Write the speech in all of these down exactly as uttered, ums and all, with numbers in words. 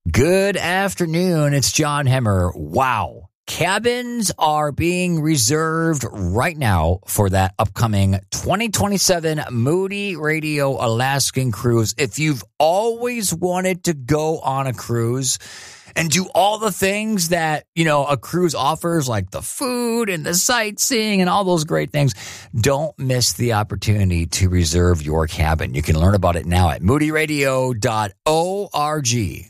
Good afternoon. It's John Hemmer. Wow. Cabins are being reserved right now for that upcoming twenty twenty-seven Moody Radio Alaskan cruise. If you've always wanted to go on a cruise and do all the things that, you know, a cruise offers, like the food and the sightseeing and all those great things, don't miss the opportunity to reserve your cabin. You can learn about it now at moody radio dot org.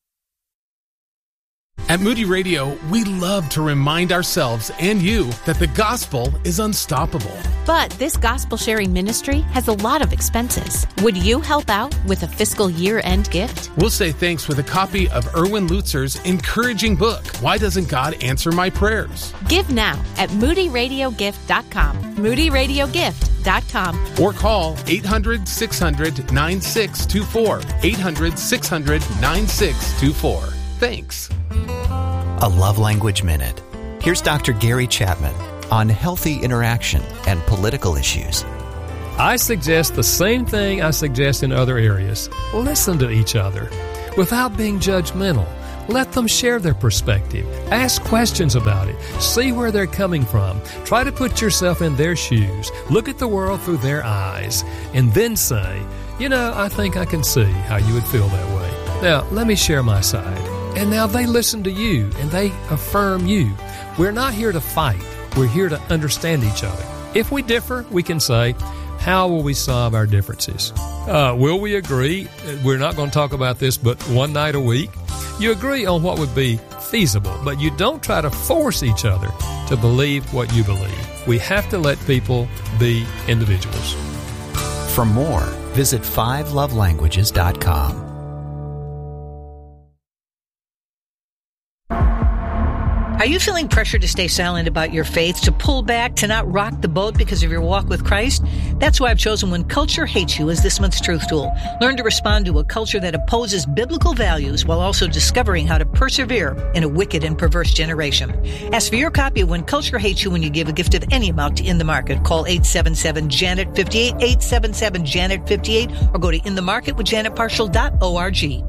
At Moody Radio, we love to remind ourselves and you that the gospel is unstoppable. But this gospel-sharing ministry has a lot of expenses. Would you help out with a fiscal year-end gift? We'll say thanks with a copy of Erwin Lutzer's encouraging book, Why Doesn't God Answer My Prayers? Give now at moody radio gift dot com. moody radio gift dot com. Or call eight hundred, six hundred, nine six two four. eight hundred, six hundred, nine six two four. Thanks. A Love Language Minute. Here's Doctor Gary Chapman on healthy interaction and political issues. I suggest the same thing I suggest in other areas. Listen to each other without being judgmental. Let them share their perspective. Ask questions about it. See where they're coming from. Try to put yourself in their shoes. Look at the world through their eyes. And then say, you know, I think I can see how you would feel that way. Now, let me share my side. And now they listen to you and they affirm you. We're not here to fight. We're here to understand each other. If we differ, we can say, how will we solve our differences? Uh, will we agree? We're not going to talk about this but one night a week. You agree on what would be feasible, but you don't try to force each other to believe what you believe. We have to let people be individuals. For more, visit five love languages dot com. Are you feeling pressure to stay silent about your faith, to pull back, to not rock the boat because of your walk with Christ? That's why I've chosen When Culture Hates You as this month's Truth Tool. Learn to respond to a culture that opposes biblical values while also discovering how to persevere in a wicked and perverse generation. Ask for your copy of When Culture Hates You when you give a gift of any amount to In the Market. Call eight seven seven, J A N E T, five eight, eight seven seven, J A N E T, five eight, or go to in the market with janet partial dot org.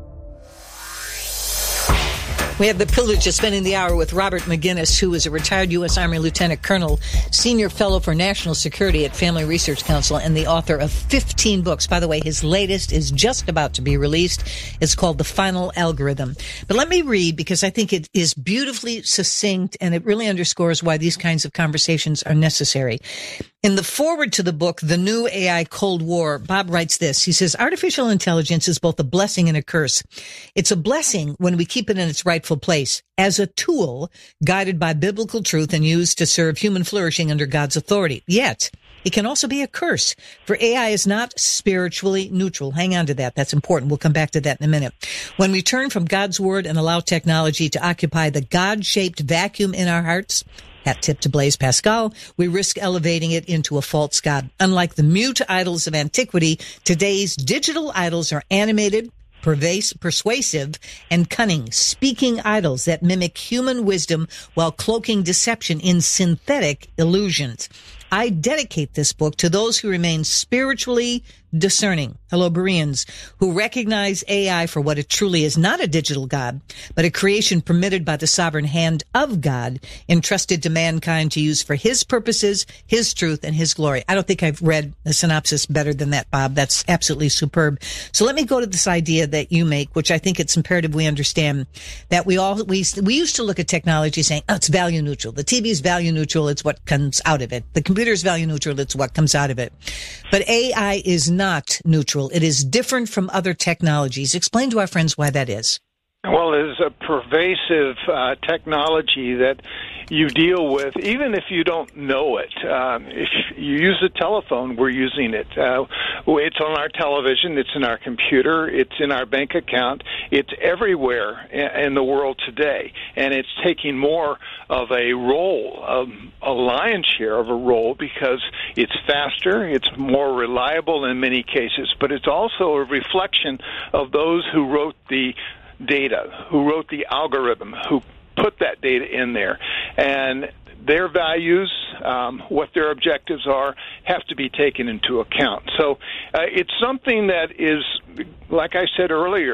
We have the privilege of spending the hour with Robert McGinnis, who is a retired U S. Army Lieutenant Colonel, Senior Fellow for National Security at Family Research Council, and the author of fifteen books. By the way, his latest is just about to be released. It's called The Final Algorithm. But let me read, because I think it is beautifully succinct, and it really underscores why these kinds of conversations are necessary. In the foreword to the book, The New A I Cold War, Bob writes this. He says, artificial intelligence is both a blessing and a curse. It's a blessing when we keep it in its rightful place as a tool guided by biblical truth and used to serve human flourishing under God's authority. Yet, it can also be a curse, for A I is not spiritually neutral. Hang on to that. That's important. We'll come back to that in a minute. When we turn from God's word and allow technology to occupy the God-shaped vacuum in our hearts, hat tip to Blaise Pascal, we risk elevating it into a false god. Unlike the mute idols of antiquity, today's digital idols are animated, pervasive, persuasive, and cunning, speaking idols that mimic human wisdom while cloaking deception in synthetic illusions. I dedicate this book to those who remain spiritually discerning, hello Bereans, who recognize A I for what it truly is, not a digital god, but a creation permitted by the sovereign hand of God, entrusted to mankind to use for his purposes, his truth, and his glory. I don't think I've read a synopsis better than that, Bob. That's absolutely superb. So let me go to this idea that you make, which I think it's imperative we understand, that we all, we, we used to look at technology saying, oh, it's value neutral. The T V is value neutral. It's what comes out of it. The computer is value neutral. It's what comes out of it. But A I is not not neutral. It is different from other technologies. Explain to our friends why that is. Well, it is a pervasive uh, technology that you deal with, even if you don't know it. Um, if you use a telephone, we're using it. Uh, it's on our television, it's in our computer, it's in our bank account, it's everywhere in the world today. And it's taking more of a role, um, a lion's share of a role, because it's faster, it's more reliable in many cases, but it's also a reflection of those who wrote the data, who wrote the algorithm, who put that data in there. And their values, um, what their objectives are, have to be taken into account. So uh, it's something that is, like I said earlier,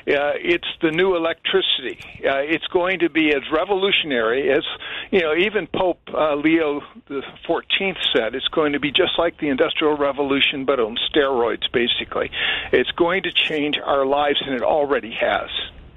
Uh, it's the new electricity. Uh, it's going to be as revolutionary as, you know, even Pope uh, Leo the fourteenth said. It's going to be just like the Industrial Revolution, but on steroids, basically. It's going to change our lives, and it already has.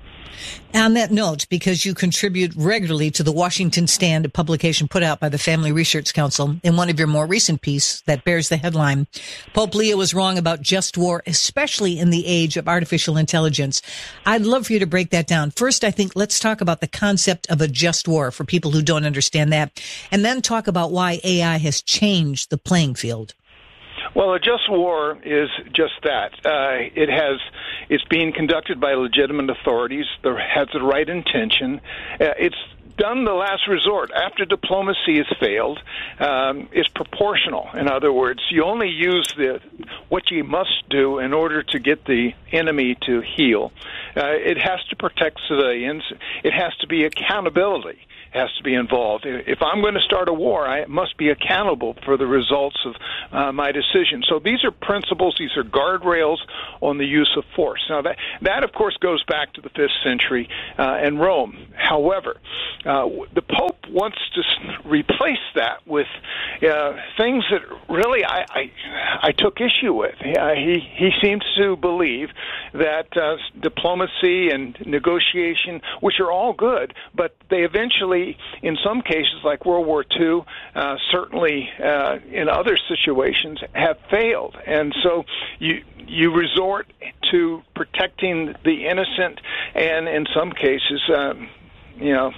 On that note, because you contribute regularly to the Washington Stand, a publication put out by the Family Research Council, in one of your more recent pieces that bears the headline, Pope Leo was wrong about just war, especially in the age of artificial intelligence. I'd love for you to break that down. First, I think let's talk about the concept of a just war for people who don't understand that, and then talk about why A I has changed the playing field. Well, a just war is just that. Uh, it has, it's being conducted by legitimate authorities that has the right intention. Uh, it's done the last resort. After diplomacy has failed, um, it's proportional. In other words, you only use the what you must do in order to get the enemy to heel. Uh, it has to protect civilians. It has to be accountability. Has to be involved. If I'm going to start a war, I must be accountable for the results of uh, my decision. So these are principles, these are guardrails on the use of force. Now, that, that of course, goes back to the fifth century uh, and Rome. However, uh, the Pope wants to replace that with uh, things that really I, I, I took issue with. Uh, he, he seems to believe that uh, diplomacy and negotiation, which are all good, but they eventually, in some cases, like World War Two, uh, certainly uh, in other situations, have failed. And so you you resort to protecting the innocent, and in some cases, um, you know,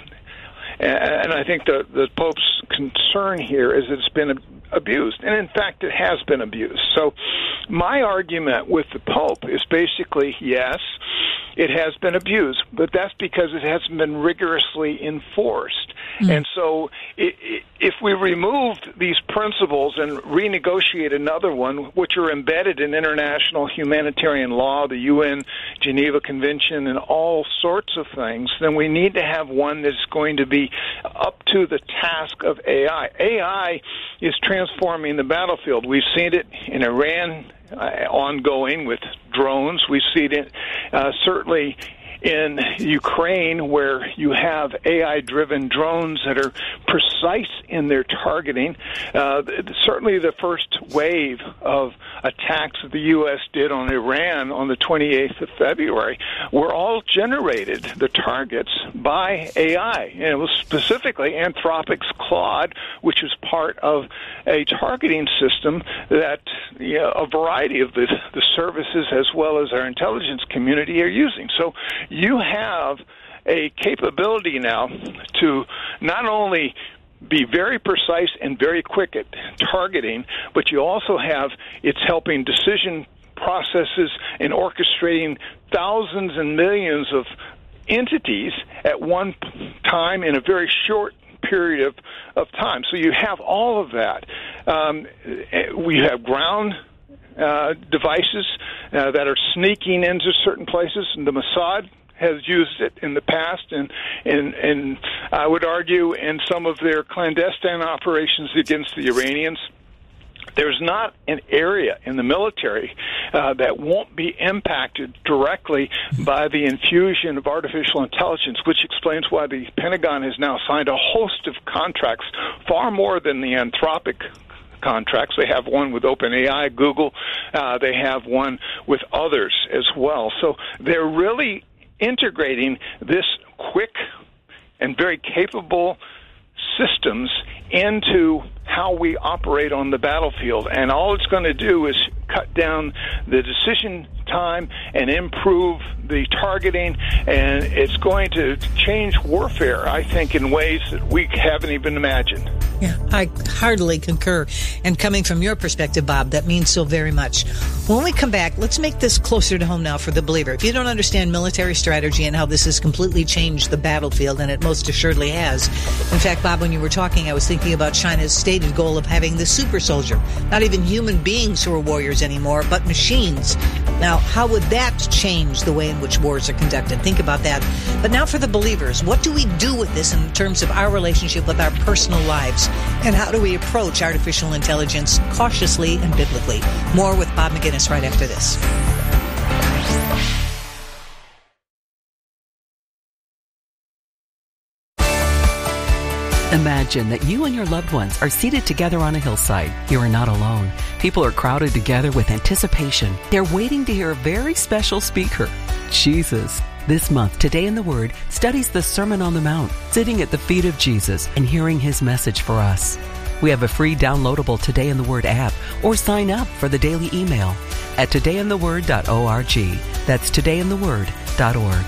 and I think the, the Pope's concern here is that it's been abused. And in fact, it has been abused. So my argument with the Pope is basically, yes, it has been abused, but that's because it hasn't been rigorously enforced. Mm. And so it, it, if we removed these principles and renegotiate another one, which are embedded in international humanitarian law, the U N Geneva Convention, and all sorts of things, then we need to have one that's going to be up to the task of A I. A I is transforming the battlefield. We've seen it in Iran, uh, ongoing with drones. We've seen it uh, certainly in Ukraine, where you have A I-driven drones that are precise in their targeting. Uh, certainly the first wave of attacks that the U S did on Iran on the twenty-eighth of February were all generated, the targets, by A I. And it was specifically Anthropic's Claude, which is part of a targeting system that, you know, a variety of the, the services as well as our intelligence community are using. So you have a capability now to not only be very precise and very quick at targeting, but you also have, it's helping decision processes and orchestrating thousands and millions of entities at one time in a very short period of, of time. So you have all of that. Um, we have ground uh, devices uh, that are sneaking into certain places, and the Mossad has used it in the past, and, and and I would argue in some of their clandestine operations against the Iranians. There's not an area in the military uh, that won't be impacted directly by the infusion of artificial intelligence, which explains why the Pentagon has now signed a host of contracts, far more than the Anthropic contracts. They have one with OpenAI, Google. Uh, they have one with others as well. So they're really integrating this quick and very capable systems into how we operate on the battlefield. And all it's going to do is cut down the decision time and improve the targeting, and it's going to change warfare, I think, in ways that we haven't even imagined. Yeah, I heartily concur. And coming from your perspective, Bob, that means so very much. When we come back, let's make this closer to home now for the believer. If you don't understand military strategy and how this has completely changed the battlefield, and it most assuredly has. In fact, Bob, when you were talking, I was thinking about China's stated goal of having the super soldier. Not even human beings who are warriors anymore, but machines. Now, how would that change the way in which wars are conducted? Think about that. But now for the believers, what do we do with this in terms of our relationship with our personal lives? And how do we approach artificial intelligence cautiously and biblically? More with Bob Maginnis right after this. Imagine that you and your loved ones are seated together on a hillside. You are not alone. People are crowded together with anticipation. They're waiting to hear a very special speaker, Jesus. This month, Today in the Word studies the Sermon on the Mount, sitting at the feet of Jesus and hearing his message for us. We have a free downloadable Today in the Word app, or sign up for the daily email at today in the word dot org. That's today in the word dot org.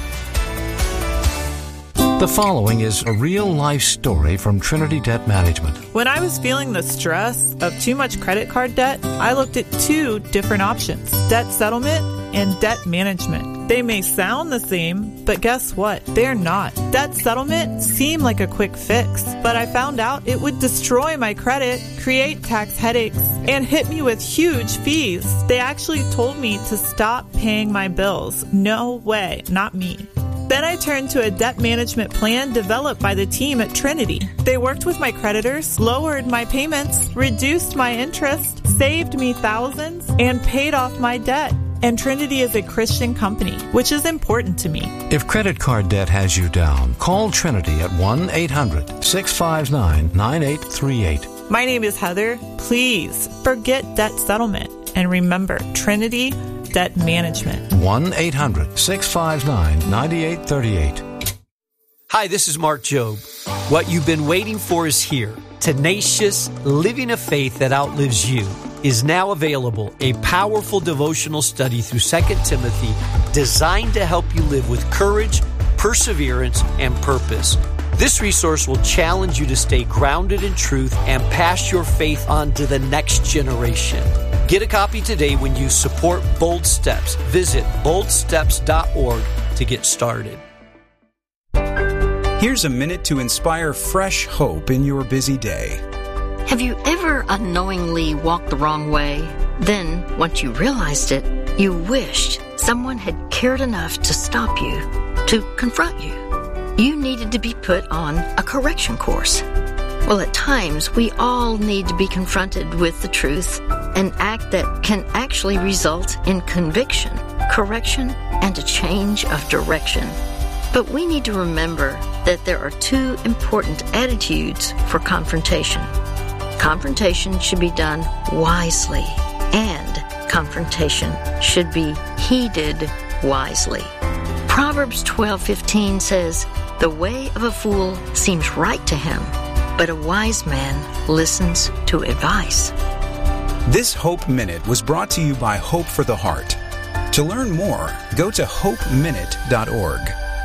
The following is a real-life story from Trinity Debt Management. When I was feeling the stress of too much credit card debt, I looked at two different options: debt settlement and debt management. They may sound the same, but guess what? They're not. Debt settlement seemed like a quick fix, but I found out it would destroy my credit, create tax headaches, and hit me with huge fees. They actually told me to stop paying my bills. No way, not me. Then I turned to a debt management plan developed by the team at Trinity. They worked with my creditors, lowered my payments, reduced my interest, saved me thousands, and paid off my debt. And Trinity is a Christian company, which is important to me. If credit card debt has you down, call Trinity at one eight hundred six five nine nine eight three eight. My name is Heather. Please forget debt settlement and remember Trinity Debt Management. one eight hundred six five nine nine eight three eight. Hi, this is Mark Jobe. What you've been waiting for is here. Tenacious Living a Faith That Outlives You is now available, a powerful devotional study through Second Timothy designed to help you live with courage, perseverance, and purpose. This resource will challenge you to stay grounded in truth and pass your faith on to the next generation. Get a copy today when you support Bold Steps. Visit bold steps dot org to get started. Here's a minute to inspire fresh hope in your busy day. Have you ever unknowingly walked the wrong way? Then, once you realized it, you wished someone had cared enough to stop you, to confront you. You needed to be put on a correction course. Well, at times, we all need to be confronted with the truth, an act that can actually result in conviction, correction, and a change of direction. But we need to remember that there are two important attitudes for confrontation. Confrontation should be done wisely, and confrontation should be heeded wisely. Proverbs twelve fifteen says, "The way of a fool seems right to him, but a wise man listens to advice." This Hope Minute was brought to you by Hope for the Heart. To learn more, go to hope minute dot org.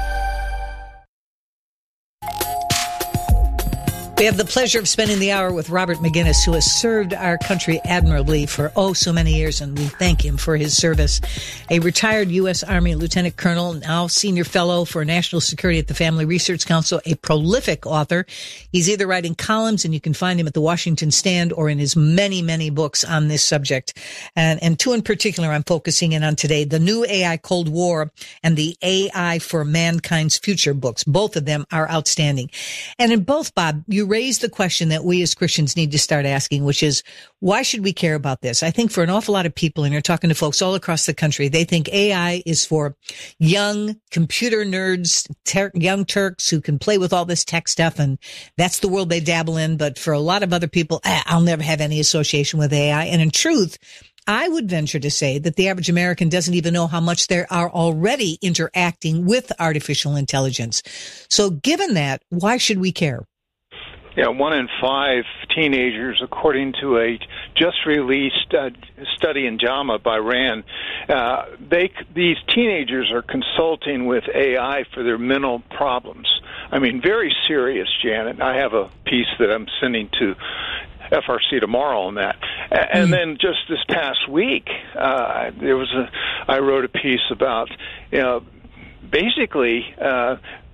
We have the pleasure of spending the hour with Robert McGinnis, who has served our country admirably for oh so many years, and we thank him for his service. A retired U S Army Lieutenant Colonel, now Senior Fellow for National Security at the Family Research Council, a prolific author. He's either writing columns, and you can find him at the Washington Stand, or in his many, many books on this subject. And, and two in particular I'm focusing in on today, The New A I Cold War and the A I for Mankind's Future books. Both of them are outstanding. And in both, Bob, you raise the question that we as Christians need to start asking, which is, why should we care about this? I think for an awful lot of people, and you're talking to folks all across the country, they think A I is for young computer nerds, ter- young Turks who can play with all this tech stuff, and that's the world they dabble in. But for a lot of other people, ah, I'll never have any association with A I. And in truth, I would venture to say that the average American doesn't even know how much they are already interacting with artificial intelligence. So given that, why should we care? Yeah, one in five teenagers, according to a just released uh, study in JAMA by RAND, uh, they these teenagers are consulting with A I for their mental problems. I mean, very serious, Janet. I have a piece that I'm sending to F R C tomorrow on that. And then just this past week, uh, there was a I wrote a piece about, you know, basically. Uh,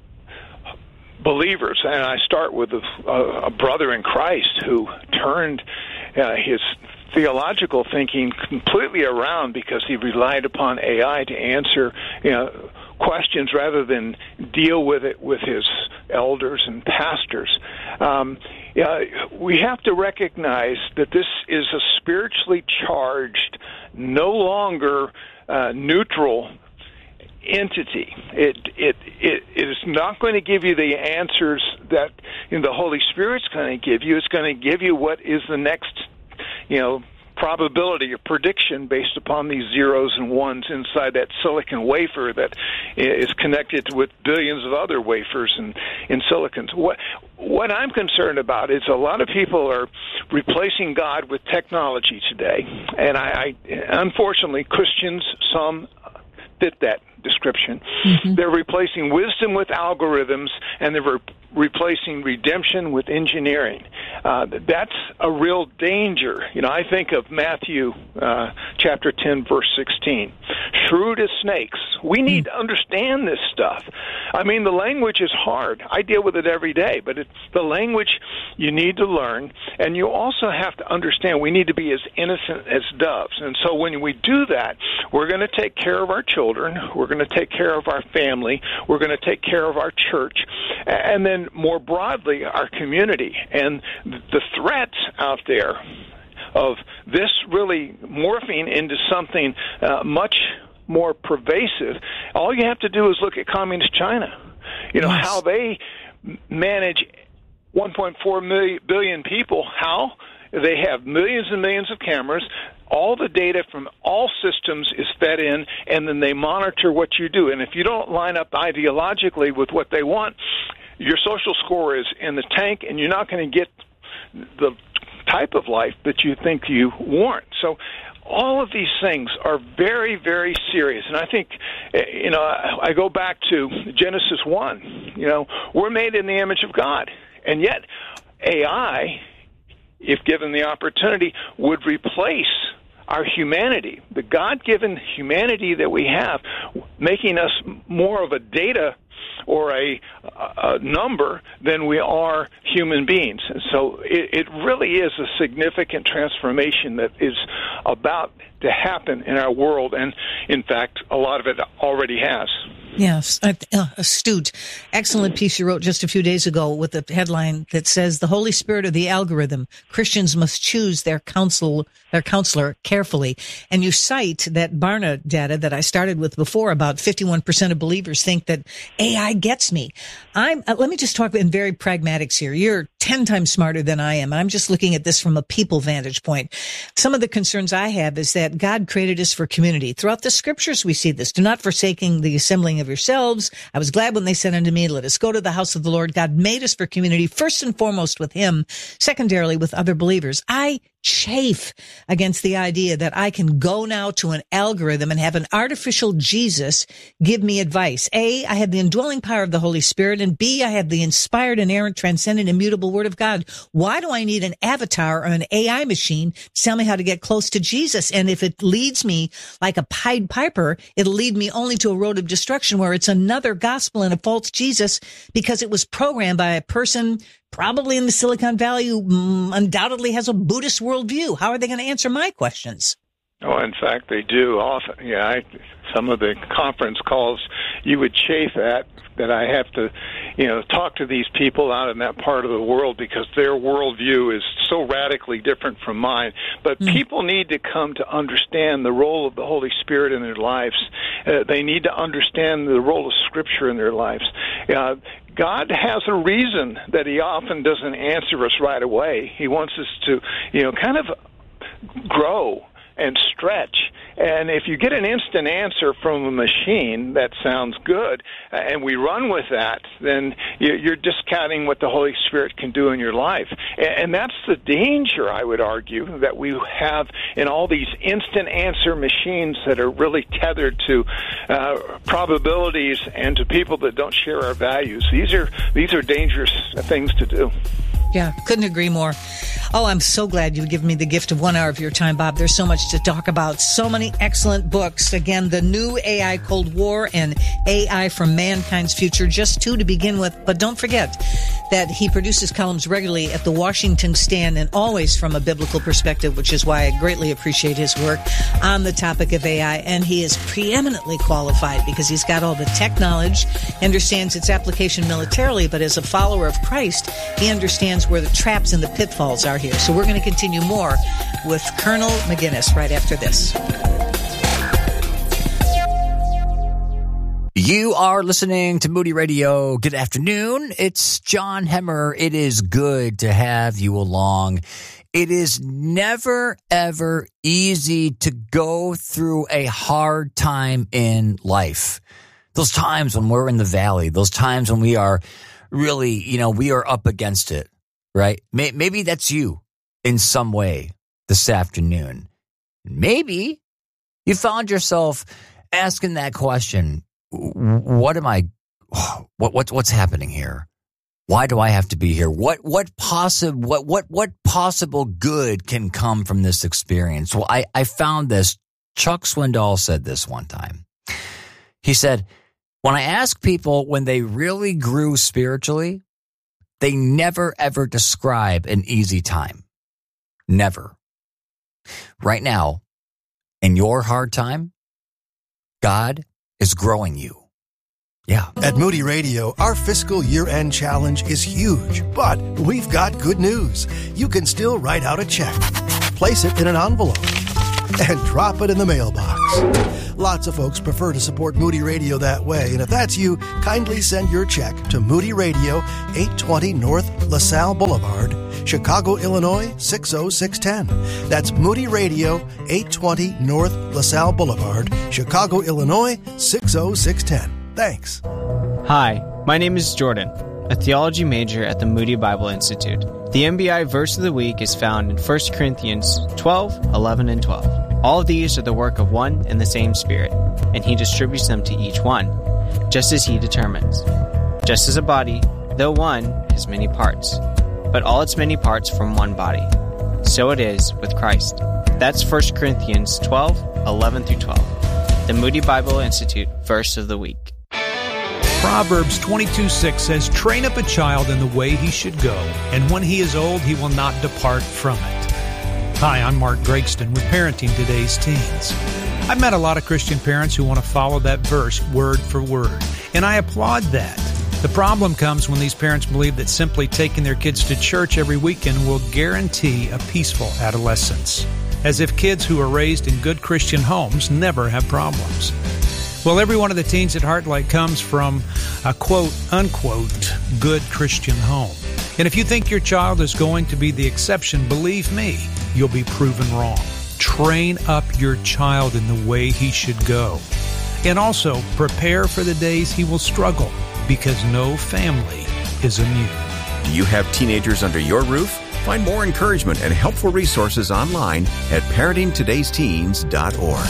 Believers, and I start with a, a brother in Christ who turned uh, his theological thinking completely around because he relied upon A I to answer, you know, questions rather than deal with it with his elders and pastors. Um, yeah, we have to recognize that this is a spiritually charged, no longer uh, neutral entity. It, it it it is not going to give you the answers that you know, the Holy Spirit's going to give you. It's going to give you what is the next, you know, probability or prediction based upon these zeros and ones inside that silicon wafer that is connected with billions of other wafers and in silicons. What what I'm concerned about is a lot of people are replacing God with technology today, and I, I unfortunately Christians, some fit that description. Mm-hmm. They're replacing wisdom with algorithms, and they're re- replacing redemption with engineering. Uh, that's a real danger. You know, I think of Matthew uh, chapter ten, verse sixteen. Shrewd as snakes. We need mm-hmm. to understand this stuff. I mean, the language is hard. I deal with it every day, but it's the language you need to learn, and you also have to understand we need to be as innocent as doves. And so when we do that, we're going to take care of our children, we're going to take care of our family, we're going to take care of our church, and then more broadly, our community. And the threats out there of this really morphing into something uh, much more pervasive, all you have to do is look at communist China. You know, yes. how they manage one point four million, billion people. How? They have millions and millions of cameras. All the data from all systems is fed in, and then they monitor what you do. And if you don't line up ideologically with what they want, your social score is in the tank, and you're not going to get the type of life that you think you want. So all of these things are very, very serious. And I think, you know, I go back to Genesis one. You know, we're made in the image of God. And yet A I, if given the opportunity, would replace our humanity, the God-given humanity that we have, making us more of a data or a, a number than we are human beings. And so it, it really is a significant transformation that is about to happen in our world, and in fact, a lot of it already has. Yes, uh, astute. Excellent piece you wrote just a few days ago with a headline that says, "The Holy Spirit of the algorithm. Christians must choose their counsel, their counselor carefully." And you cite that Barna data that I started with before. About fifty-one percent of believers think that A I gets me. I'm. Uh, let me just talk in very pragmatics here. You're ten times smarter than I am. I'm just looking at this from a people vantage point. Some of the concerns I have is that God created us for community. Throughout the scriptures, we see this. Do not forsaking the assembling of yourselves. I was glad when they said unto me, let us go to the house of the Lord. God made us for community, first and foremost with him, secondarily with other believers. I chafe against the idea that I can go now to an algorithm and have an artificial Jesus give me advice. A, I have the indwelling power of the Holy Spirit, and B, I have the inspired, inerrant, transcendent, immutable Word of God. Why do I need an avatar or an A I machine to tell me how to get close to Jesus? And if it leads me like a Pied Piper, it'll lead me only to a road of destruction where it's another gospel and a false Jesus because it was programmed by a person probably in the Silicon Valley who mm, undoubtedly has a Buddhist worldview. How are they going to answer my questions? Oh, in fact, they do often. Yeah, I, some of the conference calls you would chafe at that I have to, you know, talk to these people out in that part of the world because their worldview is so radically different from mine. But mm. people need to come to understand the role of the Holy Spirit in their lives. Uh, they need to understand the role of Scripture in their lives. Uh, God has a reason that he often doesn't answer us right away. He wants us to, you know, kind of grow and stretch. And if you get an instant answer from a machine that sounds good, uh, and we run with that, then you're discounting what the Holy Spirit can do in your life. And that's the danger, I would argue, that we have in all these instant answer machines that are really tethered to uh, probabilities and to people that don't share our values. These are these are dangerous things to do. Yeah, couldn't agree more. Oh, I'm so glad you've given me the gift of one hour of your time, Bob. There's so much to talk about. So many excellent books. Again, The New A I Cold War and A I for Mankind's Future. Just two to begin with. But don't forget that he produces columns regularly at the Washington Stand and always from a biblical perspective, which is why I greatly appreciate his work on the topic of A I. And he is preeminently qualified because he's got all the tech knowledge, understands its application militarily, but as a follower of Christ, he understands where the traps and the pitfalls are here. So we're going to continue more with Colonel McGinnis right after this. You are listening to Moody Radio. Good afternoon. It's John Hemmer. It is good to have you along. It is never, ever easy to go through a hard time in life. Those times when we're in the valley, those times when we are really, you know, we are up against it, right? Maybe that's you in some way this afternoon. Maybe you found yourself asking that question. What am I, what, what, what's happening here? Why do I have to be here? What, what possible, what, what, what possible good can come from this experience? Well, I, I found this. Chuck Swindoll said this one time. He said, when I ask people when they really grew spiritually, they never ever describe an easy time. Never. Right now, in your hard time, God is growing you. Yeah. At Moody Radio, our fiscal year-end challenge is huge, but we've got good news. You can still write out a check, place it in an envelope, and drop it in the mailbox. Lots of folks prefer to support Moody Radio that way, and if that's you, kindly send your check to Moody Radio, eight twenty North LaSalle Boulevard, Chicago, Illinois, six oh six one oh. That's Moody Radio, eight twenty North LaSalle Boulevard, Chicago, Illinois, six oh six one oh. Thanks. Hi, my name is Jordan, a theology major at the Moody Bible Institute. The M B I verse of the week is found in First Corinthians twelve, eleven, and twelve. All of these are the work of one and the same Spirit, and He distributes them to each one, just as He determines. Just as a body, though one, has many parts, but all its many parts form one body. So it is with Christ. That's First Corinthians twelve, eleven through twelve. The Moody Bible Institute verse of the week. Proverbs twenty-two six says, "Train up a child in the way he should go, and when he is old, he will not depart from it." Hi, I'm Mark Gregston with Parenting Today's Teens. I've met a lot of Christian parents who want to follow that verse word for word, and I applaud that. The problem comes when these parents believe that simply taking their kids to church every weekend will guarantee a peaceful adolescence, as if kids who are raised in good Christian homes never have problems. Well, every one of the teens at Heartlight comes from a quote-unquote good Christian home. And if you think your child is going to be the exception, believe me, you'll be proven wrong. Train up your child in the way he should go. And also, prepare for the days he will struggle, because no family is immune. Do you have teenagers under your roof? Find more encouragement and helpful resources online at parenting todays teens dot org.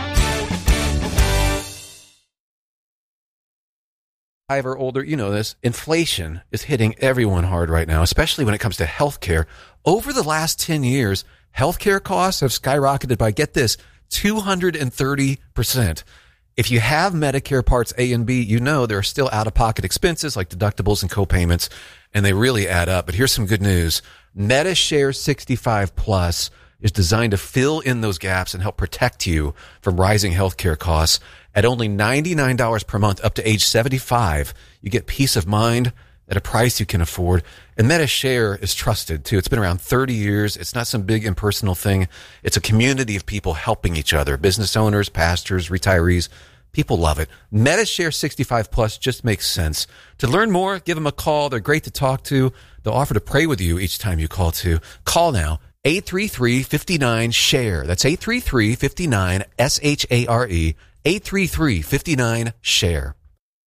Five or older, you know this, inflation is hitting everyone hard right now, especially when it comes to healthcare. Over the last ten years, healthcare costs have skyrocketed by, get this, two hundred thirty percent. If you have Medicare Parts A and B, you know there are still out-of-pocket expenses like deductibles and co-payments, and they really add up. But here's some good news. MediShare sixty-five Plus is designed to fill in those gaps and help protect you from rising healthcare costs. At only ninety-nine dollars per month up to age seventy-five, you get peace of mind at a price you can afford. And MediShare is trusted, too. It's been around thirty years. It's not some big impersonal thing. It's a community of people helping each other, business owners, pastors, retirees. People love it. MediShare sixty-five Plus just makes sense. To learn more, give them a call. They're great to talk to. They'll offer to pray with you each time you call, too. Call now. eight three three, five nine, S H A R E. That's eight three three, five nine, S H A R E. eight three three, five nine, S H A R E.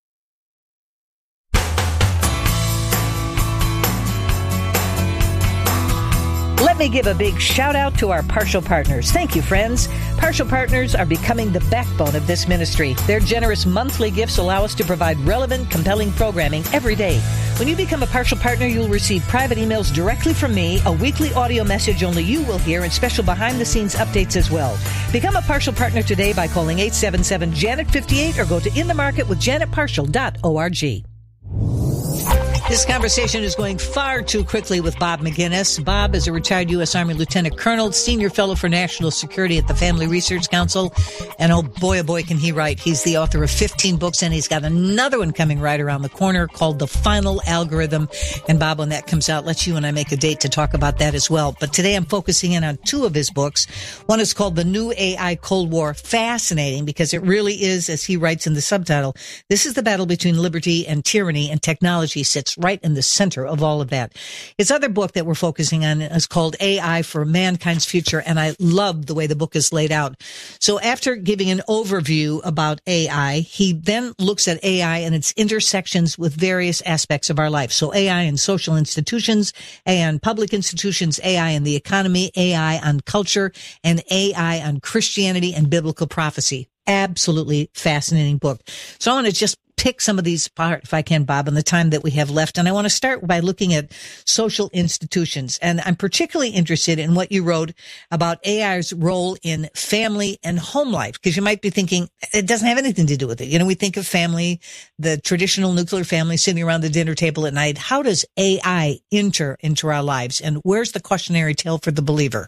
Let me give a big shout out to our Partial Partners. Thank you, friends. Partial Partners are becoming the backbone of this ministry. Their generous monthly gifts allow us to provide relevant, compelling programming every day. When you become a Partial Partner, you'll receive private emails directly from me, a weekly audio message only you will hear, and special behind-the-scenes updates as well. Become a Partial Partner today by calling eight seven seven, Janet fifty-eight or go to in the market with janet partial dot org. This conversation is going far too quickly with Bob Maginnis. Bob is a retired U S. Army Lieutenant Colonel, Senior Fellow for National Security at the Family Research Council. And oh boy, oh boy, can he write. He's the author of fifteen books, and he's got another one coming right around the corner called The Final Algorithm. And Bob, when that comes out, let's you and I make a date to talk about that as well. But today I'm focusing in on two of his books. One is called The New A I Cold War. Fascinating because it really is, as he writes in the subtitle, this is the battle between liberty and tyranny, and technology sits right in the center of all of that. His other book that we're focusing on is called A I for Mankind's Future, and I love the way the book is laid out. So after giving an overview about A I, he then looks at A I and its intersections with various aspects of our life. So A I in social institutions, A I in public institutions, A I in the economy, A I on culture, and A I on Christianity and biblical prophecy. Absolutely fascinating book. So I want to just pick some of these apart, if I can, Bob, in the time that we have left. And I want to start by looking at social institutions. And I'm particularly interested in what you wrote about A I's role in family and home life, because you might be thinking it doesn't have anything to do with it. You know, we think of family, the traditional nuclear family sitting around the dinner table at night. How does A I enter into our lives? And where's the cautionary tale for the believer?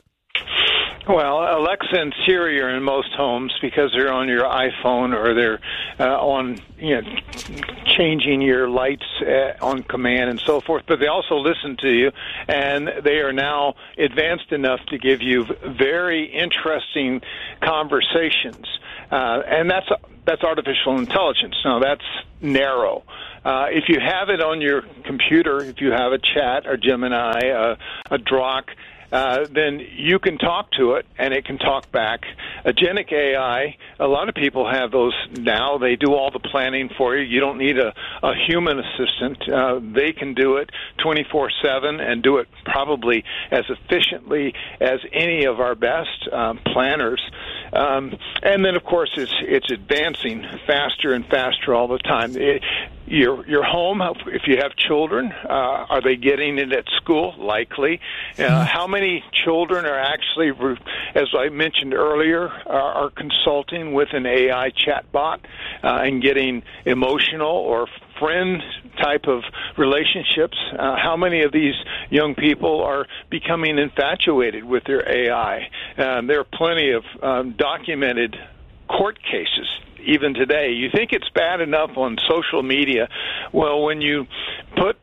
Well, Alexa and Siri are in most homes because they're on your iPhone, or they're uh, on, you know, changing your lights uh, on command and so forth. But they also listen to you, and they are now advanced enough to give you very interesting conversations. Uh, and that's that's artificial intelligence. Now, that's narrow. Uh, if you have it on your computer, if you have a chat or Gemini, uh, a Drock, Uh, then you can talk to it, and it can talk back. Agentic A I, a lot of people have those now. They do all the planning for you. You don't need a, a human assistant. Uh, they can do it twenty-four seven and do it probably as efficiently as any of our best um, planners. Um, and then, of course, it's it's advancing faster and faster all the time. It, Your your home, if you have children, uh, are they getting it at school? Likely. Uh, how many children are actually, as I mentioned earlier, are, are consulting with an A I chatbot uh, and getting emotional or friend type of relationships? Uh, how many of these young people are becoming infatuated with their A I? Um, there are plenty of um, documented court cases even today. You think it's bad enough on social media. Well, when you put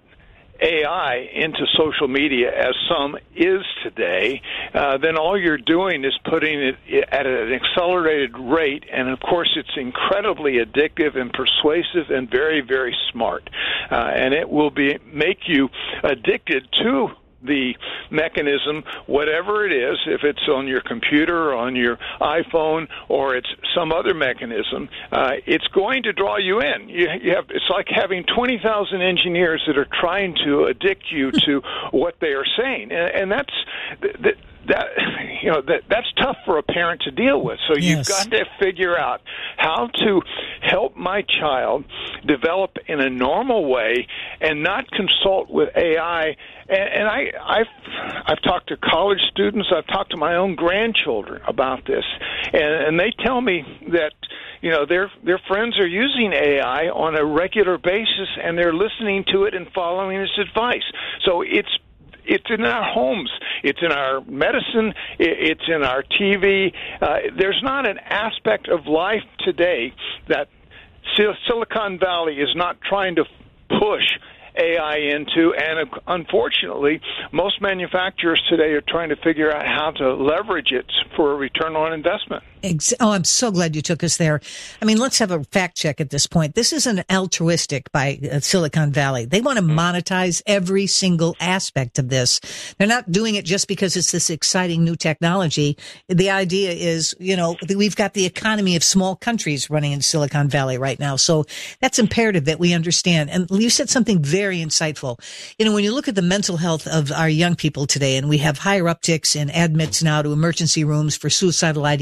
A I into social media, as some is today, uh, then all you're doing is putting it at an accelerated rate, and of course it's incredibly addictive and persuasive and very, very smart. Uh, and it will be make you addicted to the mechanism, whatever it is, if it's on your computer, on your iPhone, or it's some other mechanism, uh, it's going to draw you in. You, you have, it's like having twenty thousand engineers that are trying to addict you to what they are saying, and, and that's that. That you know that that's tough for a parent to deal with. So you've Yes. got to figure out how to help my child develop in a normal way and not consult with A I. And, and I, I've I've talked to college students. I've talked to my own grandchildren about this, and, and they tell me that you know their their friends are using A I on a regular basis, and they're listening to it and following its advice. So it's It's in our homes. It's in our medicine. It's in our T V. Uh, there's not an aspect of life today that Silicon Valley is not trying to push A I into, and unfortunately, most manufacturers today are trying to figure out how to leverage it for a return on investment. Oh, I'm so glad you took us there. I mean, let's have a fact check at this point. This isn't altruistic by uh, Silicon Valley. They want to monetize every single aspect of this. They're not doing it just because it's this exciting new technology. The idea is, you know, we've got the economy of small countries running in Silicon Valley right now. So that's imperative that we understand. And you said something very insightful. You know, when you look at the mental health of our young people today, and we have higher upticks in admits now to emergency rooms for suicidal ideations than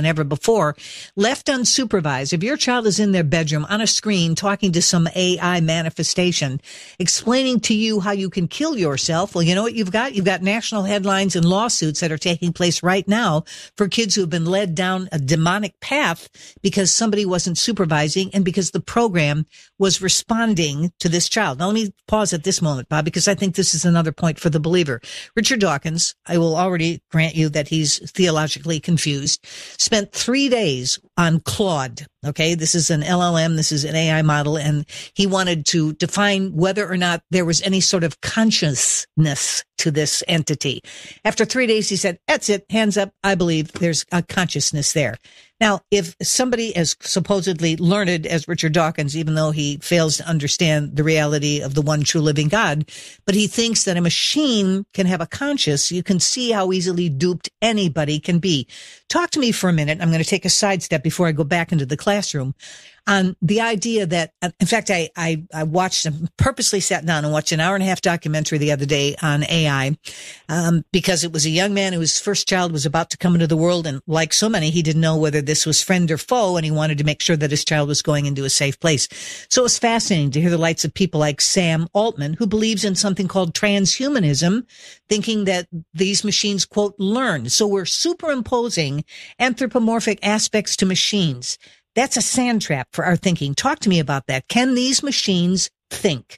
than ever before. Left unsupervised, if your child is in their bedroom on a screen talking to some A I manifestation, explaining to you how you can kill yourself, well, you know what you've got? You've got national headlines and lawsuits that are taking place right now for kids who have been led down a demonic path because somebody wasn't supervising and because the program was responding to this child. Now, let me pause at this moment, Bob, because I think this is another point for the believer. Richard Dawkins, I will already grant you that he's theologically confused, spent three days on Claude. Okay, this is an L L M, this is an A I model, and he wanted to define whether or not there was any sort of consciousness to this entity. After three days, he said, that's it, hands up, I believe there's a consciousness there. Now, if somebody as supposedly learned as Richard Dawkins, even though he fails to understand the reality of the one true living God, but he thinks that a machine can have a conscience, you can see how easily duped anybody can be. Talk to me for a minute. I'm going to take a sidestep before I go back into the classroom on the idea that, in fact, I, I, I watched, purposely sat down and watched an hour and a half documentary the other day on A I, um, because it was a young man whose first child was about to come into the world. And like so many, he didn't know whether this was friend or foe. And he wanted to make sure that his child was going into a safe place. So it was fascinating to hear the lights of people like Sam Altman, who believes in something called transhumanism, thinking that these machines, quote, learn. So we're superimposing anthropomorphic aspects to machines. That's a sand trap for our thinking. Talk to me about that. Can these machines think?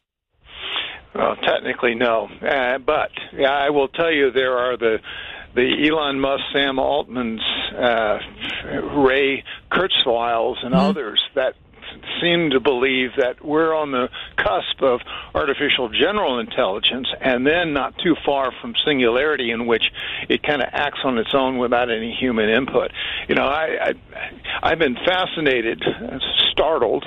Well, technically, no. Uh, but yeah, I will tell you there are the the Elon Musk, Sam Altman's, uh, Ray Kurzweils, and mm-hmm. others that seem to believe that we're on the cusp of artificial general intelligence and then not too far from singularity in which it kind of acts on its own without any human input. You know, I, I, I've been fascinated, startled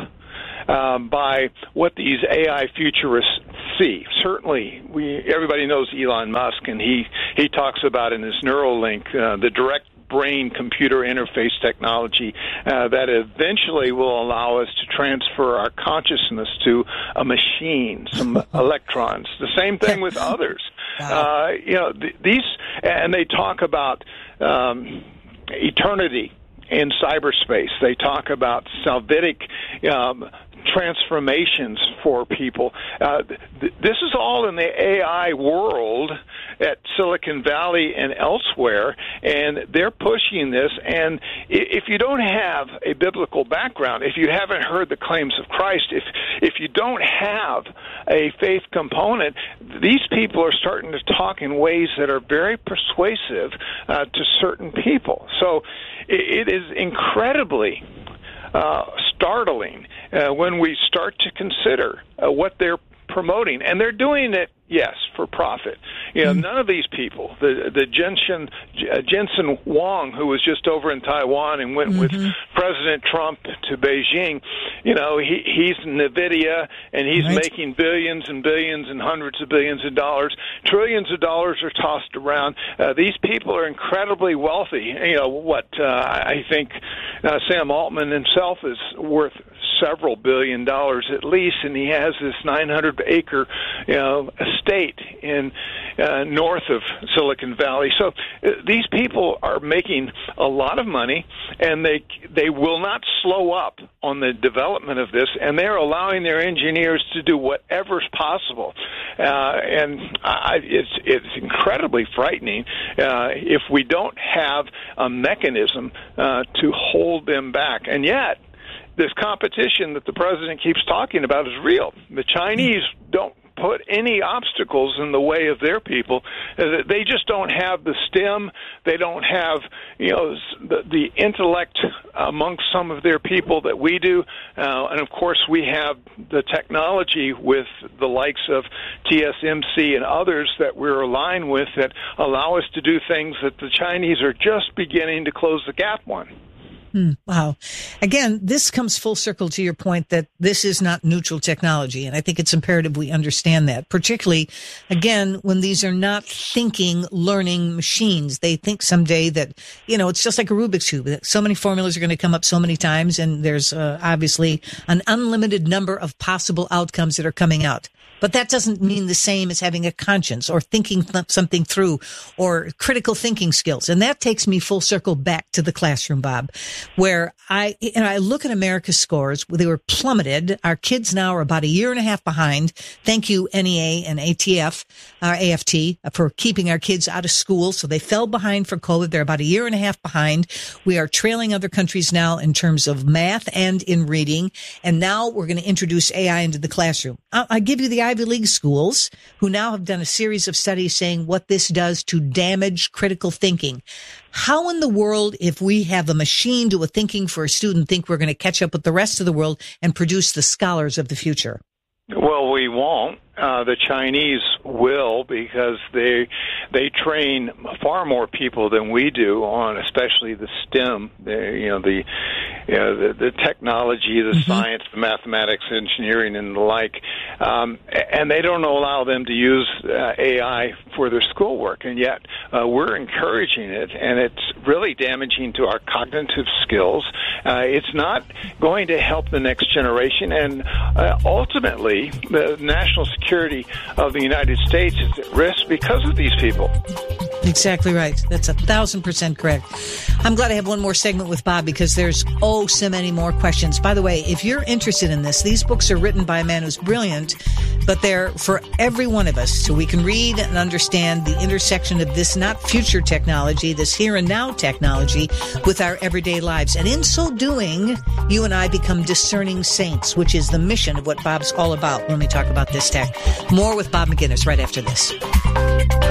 um, by what these A I futurists see. Certainly, we everybody knows Elon Musk, and he, he talks about in his Neuralink uh, the direct brain-computer interface technology uh, that eventually will allow us to transfer our consciousness to a machine, some electrons. The same thing with others. Uh, you know, th- these, and they talk about um, eternity in cyberspace. They talk about salvific um, transformations for people. Uh, th- this is all in the A I world at Silicon Valley and elsewhere, and they're pushing this. And if you don't have a biblical background, if you haven't heard the claims of Christ, if if you don't have a faith component, these people are starting to talk in ways that are very persuasive uh, to certain people. So it, it is incredibly uh, startling uh, when we start to consider uh, what they're promoting, and they're doing it, yes, for profit. You know, mm-hmm. none of these people, the the Jensen uh, Jensen Huang, who was just over in Taiwan and went mm-hmm. with President Trump to Beijing, you know, he he's NVIDIA, and he's right. making billions and billions and hundreds of billions of dollars. Trillions of dollars are tossed around. Uh, these people are incredibly wealthy. You know, what uh, I think uh, Sam Altman himself is worth several billion dollars at least, and he has this nine hundred acre, you know, estate in uh, north of Silicon Valley. So uh, these people are making a lot of money, and they they will not slow up on the development of this, and they're allowing their engineers to do whatever's possible. Uh, and I, it's it's incredibly frightening uh, if we don't have a mechanism uh, to hold them back. And yet, this competition that the president keeps talking about is real. The Chinese don't put any obstacles in the way of their people. They just don't have the STEM. They don't have, you know, the, the intellect amongst some of their people that we do. Uh, and, of course, we have the technology with the likes of T S M C and others that we're aligned with that allow us to do things that the Chinese are just beginning to close the gap on. Hmm, wow. Again, this comes full circle to your point that this is not neutral technology. And I think it's imperative we understand that, particularly, again, when these are not thinking, learning machines. They think someday that, you know, it's just like a Rubik's Cube. That so many formulas are going to come up so many times, and there's uh, obviously an unlimited number of possible outcomes that are coming out. But that doesn't mean the same as having a conscience or thinking th- something through or critical thinking skills. And that takes me full circle back to the classroom, Bob, where I, and I look at America's scores. They were plummeted. Our kids now are about a year and a half behind. Thank you, N E A and A T F, uh, A F T, for keeping our kids out of school. So they fell behind for COVID. They're about a year and a half behind. We are trailing other countries now in terms of math and in reading. And now we're going to introduce A I into the classroom. I, I give you the Ivy League schools, who now have done a series of studies saying what this does to damage critical thinking. How in the world, if we have a machine do a thinking for a student, think we're going to catch up with the rest of the world and produce the scholars of the future? Well, we won't. Uh, the Chinese will, because they they train far more people than we do on, especially the STEM, the, you know, the you know, the, the technology, the mm-hmm. science, the mathematics, engineering, and the like. Um, and they don't allow them to use uh, A I for their schoolwork, and yet uh, we're encouraging it, and it's really damaging to our cognitive skills. Uh, it's not going to help the next generation, and uh, ultimately, the national security security of the United States is at risk because of these people. Exactly right. That's a thousand percent correct. I'm glad I have one more segment with Bob, because there's oh so many more questions. By the way, if you're interested in this, these books are written by a man who's brilliant, but they're for every one of us, so we can read and understand the intersection of this not future technology, this here and now technology, with our everyday lives. And in so doing, you and I become discerning saints, which is the mission of what Bob's all about when we talk about this tech. More with Bob McGinnis right after this.